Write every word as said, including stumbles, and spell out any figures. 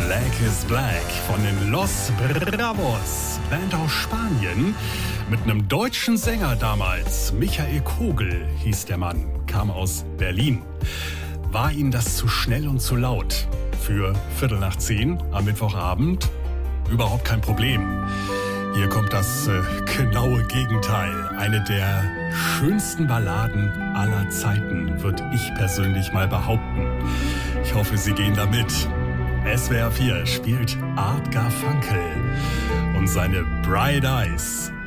Black is Black von den Los Bravos, Band aus Spanien, mit einem deutschen Sänger damals. Michael Kogel hieß der Mann, kam aus Berlin. War Ihnen das zu schnell und zu laut? Für Viertel nach zehn am Mittwochabend? Überhaupt kein Problem. Hier kommt das äh, genaue Gegenteil. Eine der schönsten Balladen aller Zeiten, würde ich persönlich mal behaupten. Ich hoffe, Sie gehen da mit. S W R vier spielt Art Garfunkel und seine Bright Eyes.